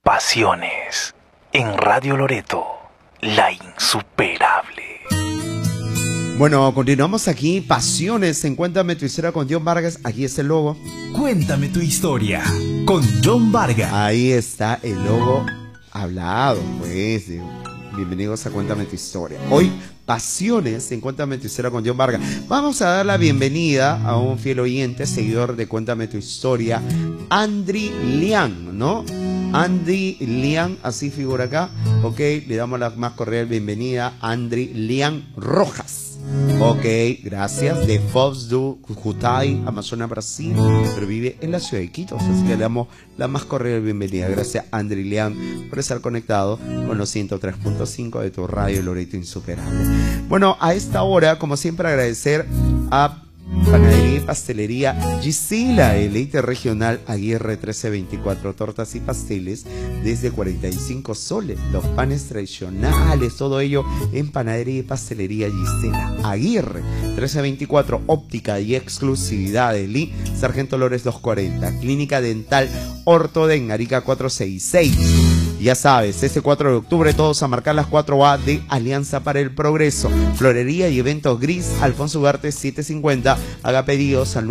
Pasiones en Radio Loreto, la insuperable. Bueno, continuamos aquí. Pasiones en Cuéntame tu historia con John Vargas. Aquí está el logo. Cuéntame tu historia con John Vargas. Ahí está el logo hablado, pues. Bienvenidos a Cuéntame tu historia. Hoy, Pasiones en Cuéntame tu historia con John Vargas. Vamos a dar la bienvenida a un fiel oyente, seguidor de Cuéntame tu historia, Andri Lian, ¿no? Andy Lian, así figura acá. Ok, le damos la más cordial bienvenida a Andri Lian Rojas. Ok, gracias. De Foz do Jutai, Amazonas, Brasil, pero vive en la ciudad de Quito, así que le damos la más cordial bienvenida. Gracias, Andri Lian, por estar conectado con los 103.5 de tu radio Loreto Insuperable. Bueno, a esta hora, como siempre, agradecer a Panadería y Pastelería Gisela, Elite Regional Aguirre 1324, tortas y pasteles desde 45 soles, los panes tradicionales, todo ello en Panadería y Pastelería Gisela Aguirre 1324, óptica y exclusividad de Lee, Sargento Lores 240, Clínica Dental Ortoden Arica 466. Ya sabes, este 4 de octubre todos a marcar las 4A de Alianza para el Progreso. Florería y eventos Gris, Alfonso Ugarte 750. Haga pedidos al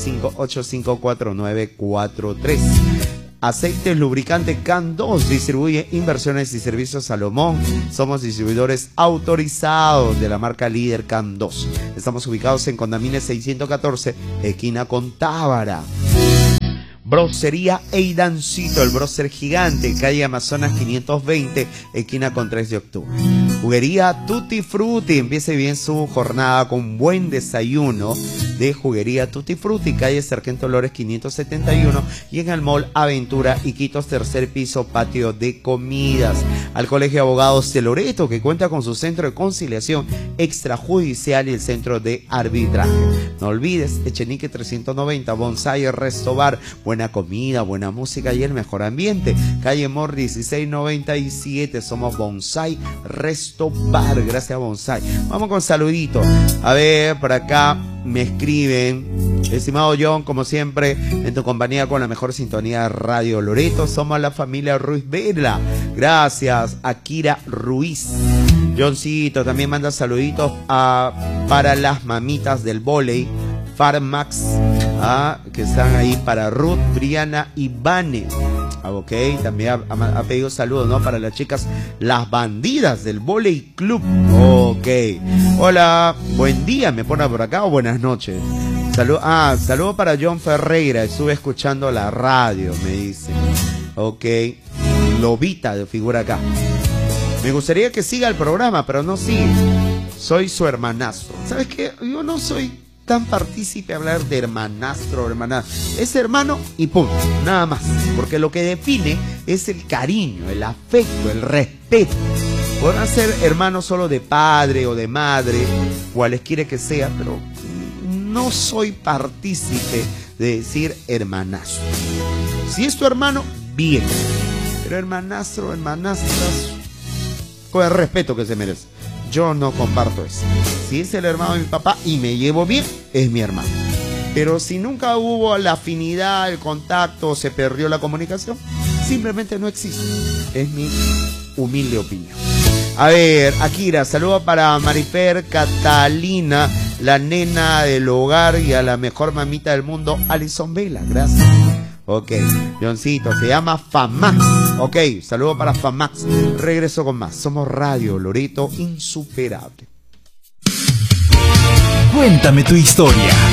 965-854943. Aceites lubricante CAN 2 distribuye inversiones y servicios Salomón. Somos distribuidores autorizados de la marca líder CAN 2. Estamos ubicados en Condamine 614, esquina con Tábara. Brocería Eidancito, el brocer gigante, calle Amazonas 520, esquina con 3 de octubre. Juguería Tutti Frutti, empiece bien su jornada con buen desayuno de Juguería Tutti Frutti, calle Sargento Lores 571 y en el Mall Aventura Iquitos, tercer piso, patio de comidas. Al Colegio de Abogados de Loreto, que cuenta con su centro de conciliación extrajudicial y el centro de arbitraje. No olvides, Echenique 390, Bonsai Resto Bar, buena comida, buena música y el mejor ambiente. Calle Mor 1697, somos Bonsai Resto Bar, gracias a Bonsai. Vamos con saluditos. A ver, por acá me escriben: estimado John, como siempre, en tu compañía con la mejor sintonía de Radio Loreto, somos la familia Ruiz Vela. Gracias, Akira Ruiz. Johncito también manda saluditos para las mamitas del vóley, Farmax, que están ahí para Ruth, Briana y Vane. Ok, también ha pedido saludos, ¿no? Para las chicas, las bandidas del Vóley Club. Ok. Hola, buen día, me pone por acá, o buenas noches. Saludo para John Ferreira, estuve escuchando la radio, me dice. Ok. Lobita de figura acá. Me gustaría que siga el programa, pero no sigue. Soy su hermanastro. ¿Sabes qué? Yo no soy tan partícipe a hablar de hermanastro o hermanastro. Es hermano y punto, nada más. Porque lo que define es el cariño, el afecto, el respeto. Podrán ser hermanos solo de padre o de madre, cualesquiera que sea, pero no soy partícipe de decir hermanastro. Si es tu hermano, bien. Pero hermanastro, hermanastras, con el respeto que se merece. Yo no comparto eso. Si es el hermano de mi papá y me llevo bien, es mi hermano. Pero si nunca hubo la afinidad, el contacto, se perdió la comunicación, simplemente no existe. Es mi humilde opinión. A ver, Akira, saludo para Marifer Catalina, la nena del hogar, y a la mejor mamita del mundo, Alison Vela. Gracias. Ok, Johncito, se llama Famax. Ok, saludo para Famax. Regreso con más. Somos Radio Loreto Insuperable. Cuéntame tu historia